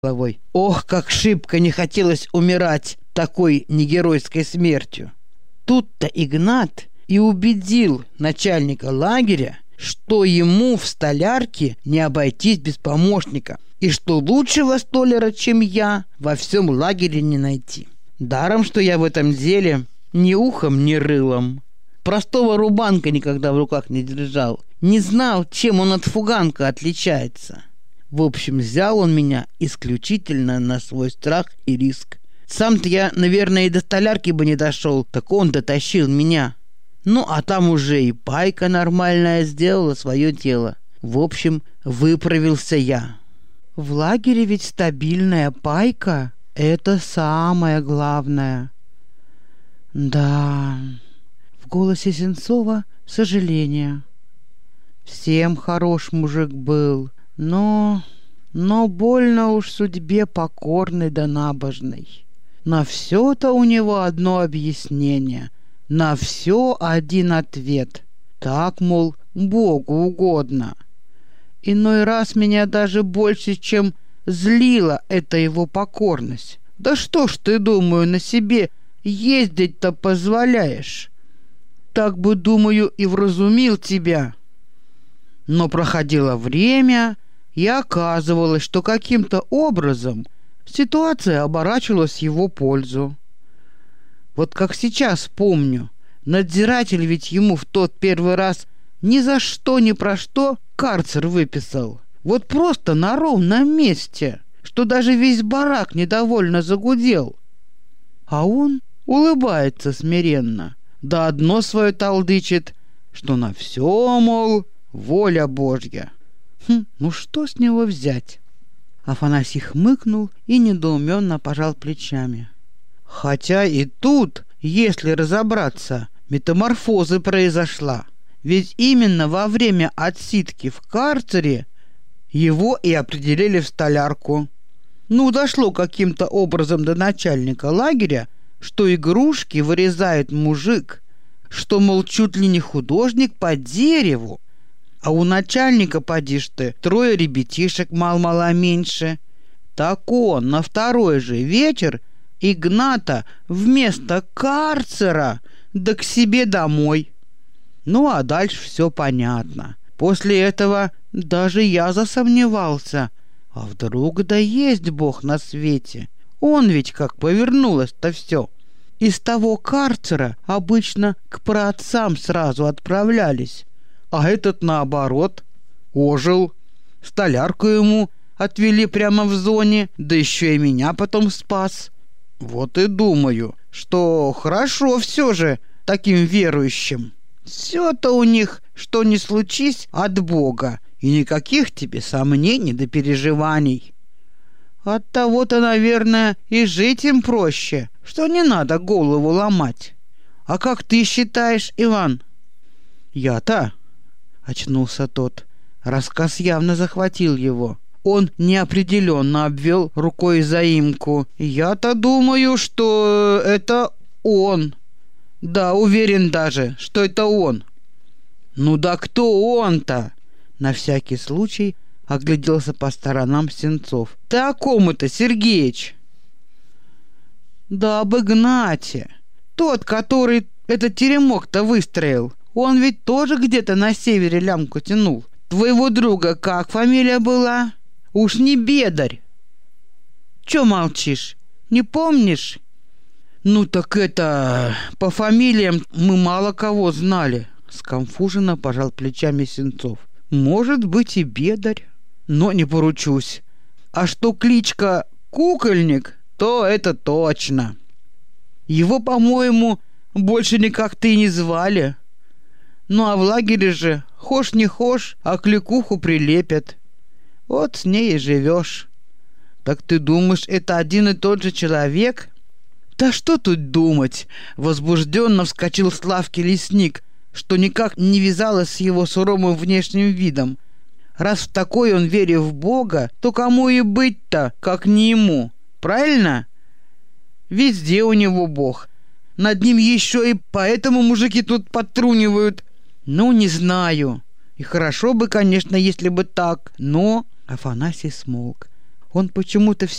головой. Ох, как шибко не хотелось умирать такой негеройской смертью. Тут-то Игнат и убедил начальника лагеря, что ему в столярке не обойтись без помощника, и что лучшего столяра, чем я, во всем лагере не найти. Даром, что я в этом деле ни ухом, ни рылом. Простого рубанка никогда в руках не держал. Не знал, чем он от фуганка отличается. В общем, взял он меня исключительно на свой страх и риск. Сам-то я, наверное, и до столярки бы не дошел, так он дотащил меня. Ну, а там уже и пайка нормальная сделала свое дело. В общем, выправился я. В лагере ведь стабильная пайка — это самое главное. Да, в голосе Сенцова сожаление. Всем хорош мужик был, но больно уж судьбе покорный да набожный. На все-то у него одно объяснение, на все один ответ. Так, мол, Богу угодно. Иной раз меня даже больше, чем злила эта его покорность. Да что ж ты, думаю, на себе ездить-то позволяешь? Так бы, думаю, и вразумил тебя. Но проходило время, и оказывалось, что каким-то образом ситуация оборачивалась в его пользу. Вот как сейчас помню, надзиратель ведь ему в тот первый раз ни за что, ни про что карцер выписал. Вот просто на ровном месте, что даже весь барак недовольно загудел. А он улыбается смиренно, да одно свое толдычит, что на все, мол, воля Божья. Ну что с него взять? Афанасий хмыкнул и недоуменно пожал плечами. Хотя и тут, если разобраться, метаморфоза произошла. Ведь именно во время отсидки в карцере его и определили в столярку. Ну, дошло каким-то образом до начальника лагеря, что игрушки вырезает мужик, что, мол, чуть ли не художник по дереву. А у начальника, поди ж ты, 3 ребятишек мал-мало меньше. Так он на второй же вечер Игната вместо карцера да к себе домой. Ну, а дальше все понятно. После этого даже я засомневался. А вдруг да есть Бог на свете? Он ведь как повернулось-то все. Из того карцера обычно к праотцам сразу отправлялись. А этот, наоборот, ожил. Столярку ему отвели прямо в зоне, да еще и меня потом спас. Вот и думаю, что хорошо все же таким верующим. Все-то у них, что ни случись, от Бога, и никаких тебе сомнений да переживаний. Оттого-то, наверное, и жить им проще, что не надо голову ломать. А как ты считаешь, Иван? Я-то... Очнулся тот. Рассказ явно захватил его. Он неопределенно обвел рукой заимку. Я-то думаю, что это он. Да, уверен даже, что это он. Ну да кто он-то? На всякий случай огляделся по сторонам Сенцов. Ты о ком это, Сергеич? Да об Игнате. Тот, который этот теремок-то выстроил. Он ведь тоже где-то на севере лямку тянул. Твоего друга как фамилия была? Уж не Бедарь. Чё молчишь? Не помнишь? Ну так это... По фамилиям мы мало кого знали. Сконфуженно пожал плечами Сенцов. Может быть и Бедарь, но не поручусь. А что кличка Кукольник, то это точно. Его, по-моему, больше никак-то и не звали. Ну а в лагере же, хошь не хошь, а кликуху прилепят. Вот с ней и живешь. Так ты думаешь, это один и тот же человек? Да что тут думать? Возбужденно вскочил с лавки лесник, что никак не вязалось с его суровым внешним видом. Раз в такой он верит в Бога, то кому и быть-то, как не ему? Правильно? Везде у него Бог. Над ним еще и поэтому мужики тут подтрунивают. Ну, не знаю. И хорошо бы, конечно, если бы так, но... Афанасий смолк. Он почему-то